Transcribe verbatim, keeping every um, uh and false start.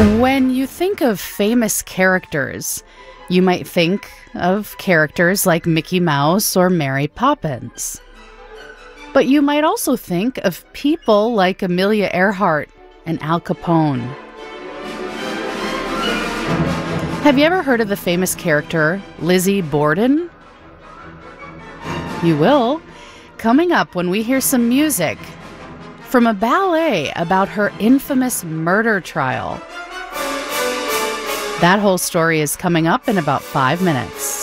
When you think of famous characters, you might think of characters like Mickey Mouse or Mary Poppins. But you might also think of people like Amelia Earhart and Al Capone. Have you ever heard of the famous character Lizzie Borden? You will, coming up when we hear some music from a ballet about her infamous murder trial. That whole story is coming up in about five minutes.